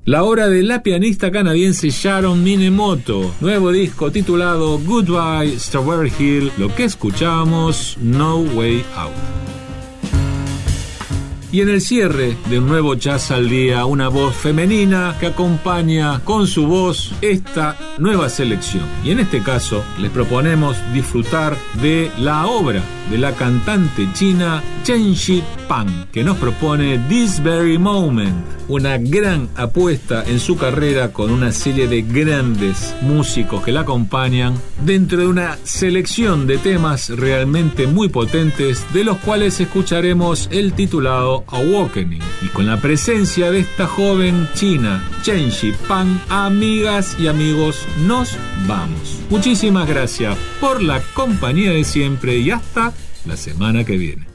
la obra de la pianista canadiense Sharon Minemoto, nuevo disco titulado Goodbye Strawberry Hill, lo que escuchamos, No Way Out. Y en el cierre de un nuevo Jazz al Día, una voz femenina que acompaña con su voz esta nueva selección. Y en este caso les proponemos disfrutar de la obra de la cantante china Chen Xipang, que nos propone This Very Moment, una gran apuesta en su carrera con una serie de grandes músicos que la acompañan dentro de una selección de temas realmente muy potentes, de los cuales escucharemos el titulado Awakening. Y con la presencia de esta joven china, Chen Xipang, amigas y amigos, nos vamos. Muchísimas gracias por la compañía de siempre y hasta la semana que viene.